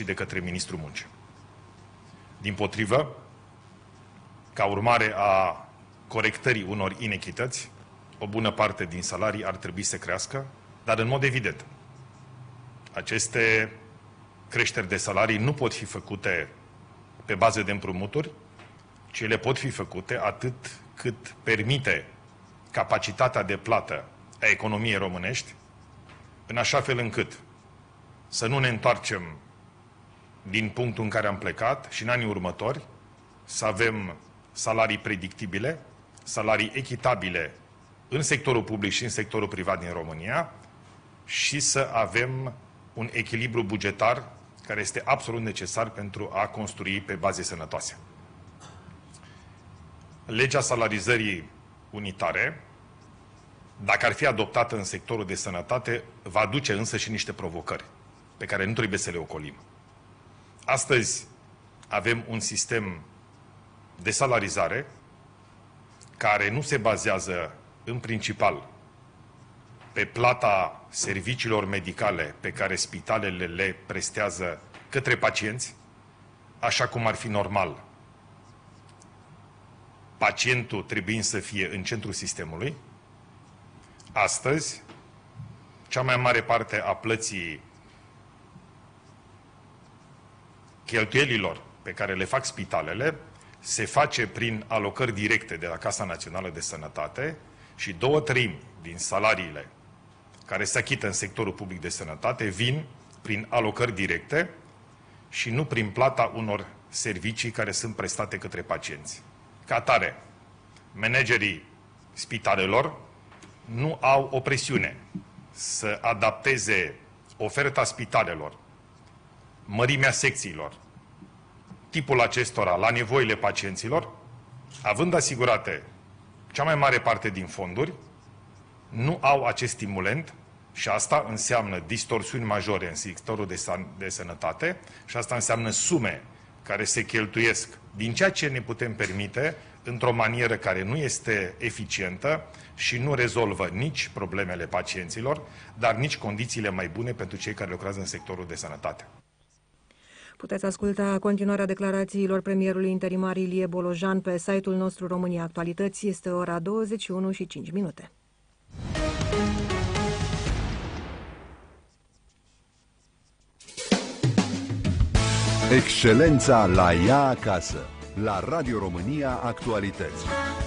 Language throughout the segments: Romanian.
și de către Ministrul Muncii. Dimpotrivă, ca urmare a corectării unor inechități, o bună parte din salarii ar trebui să crească, dar în mod evident, aceste creșteri de salarii nu pot fi făcute pe bază de împrumuturi, ci ele pot fi făcute atât cât permite capacitatea de plată a economiei românești, în așa fel încât să nu ne întoarcem din punctul în care am plecat și în anii următori să avem salarii predictibile, salarii echitabile în sectorul public și în sectorul privat din România și să avem un echilibru bugetar care este absolut necesar pentru a construi pe baze sănătoase. Legea salarizării unitare, dacă ar fi adoptată în sectorul de sănătate, va aduce însă și niște provocări pe care nu trebuie să le ocolim. Astăzi avem un sistem de salarizare care nu se bazează în principal pe plata serviciilor medicale pe care spitalele le prestează către pacienți, așa cum ar fi normal, pacientul trebuind să fie în centrul sistemului. Astăzi, cea mai mare parte a plății cheltuielilor pe care le fac spitalele se face prin alocări directe de la Casa Națională de Sănătate și 2/3 din salariile care se achită în sectorul public de sănătate vin prin alocări directe și nu prin plata unor servicii care sunt prestate către pacienți. Ca atare, managerii spitalelor nu au o presiune să adapteze oferta spitalelor, mărimea secțiilor, tipul acestora la nevoile pacienților, având asigurate cea mai mare parte din fonduri, nu au acest stimulent și asta înseamnă distorsiuni majore în sectorul de sănătate și asta înseamnă sume care se cheltuiesc din ceea ce ne putem permite într-o manieră care nu este eficientă și nu rezolvă nici problemele pacienților, dar nici condițiile mai bune pentru cei care lucrează în sectorul de sănătate. Puteți asculta continuarea declarațiilor premierului interimar Ilie Bolojan pe site-ul nostru România Actualități. Este ora 21:05. Excelența la ea acasă, la Radio România Actualități.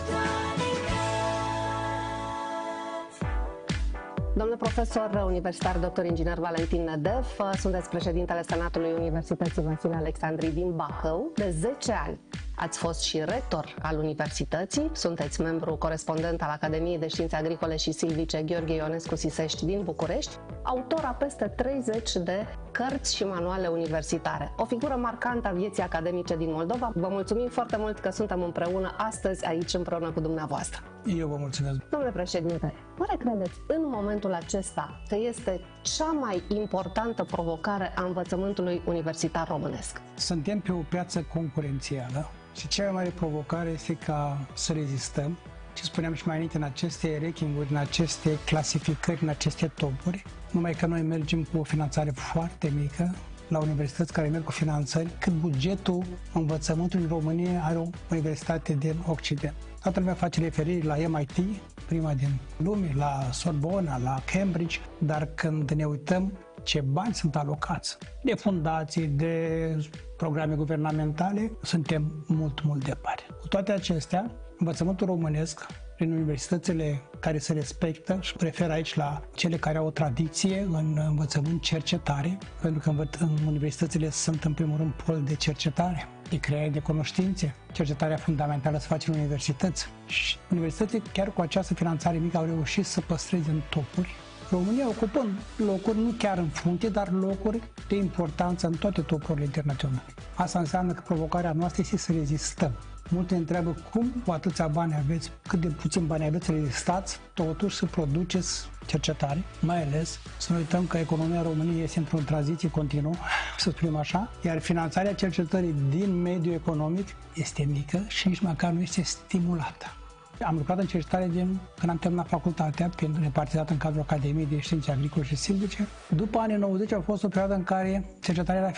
Domnule profesor universitar, doctor inginer Valentin Nedev, sunteți președintele Senatului Universității Vasile Alexandrii din Bacău. De 10 ani ați fost și rector al universității, sunteți membru corespondent al Academiei de Științe Agricole și Silvice Gheorghe Ionescu Sisești din București, autor a peste 30 de cărți și manuale universitare. O figură marcantă a vieții academice din Moldova. Vă mulțumim foarte mult că suntem împreună astăzi aici împreună cu dumneavoastră. Eu vă mulțumesc. Domnule președinte, oare credeți în momentul acesta că este cea mai importantă provocare a învățământului universitar românesc? Suntem pe o piață concurențială și cea mai mare provocare este ca să rezistăm, ce spuneam și mai înainte, în aceste ranking-uri, în aceste clasificări, în aceste topuri, numai că noi mergem cu o finanțare foarte mică la universități care merg cu finanțări, cât bugetul învățământului în România are o universitate din Occident. Toată lumea face referiri la MIT, prima din lume, la Sorbona, la Cambridge, dar când ne uităm ce bani sunt alocați de fundații, de programe guvernamentale, suntem mult departe. Cu toate acestea, învățământul românesc, prin universitățile care se respectă, și prefer aici la cele care au o tradiție în învățământ, cercetare, pentru că în universitățile sunt în primul rând pol de cercetare, de creare de cunoștințe, cercetarea fundamentală se face în universități. Și universitățile, chiar cu această finanțare mică, au reușit să păstreze în topuri, România ocupând locuri, nu chiar în frunte, dar locuri de importanță în toate topurile internaționale. Asta înseamnă că provocarea noastră este să rezistăm. Multe întreabă cum cu atâția bani aveți, cât de puțin bani aveți să rezistați, totuși să produceți cercetare, mai ales să nu uităm că economia României este într-o tranziție continuă, să spunem așa, iar finanțarea cercetării din mediul economic este mică și nici măcar nu este stimulată. Am lucrat în cercetare când am terminat facultatea, pentru repartizat în cadrul Academiei de Științe Agricole și Silvice. După anii 90 a fost o perioadă în care cercetarea era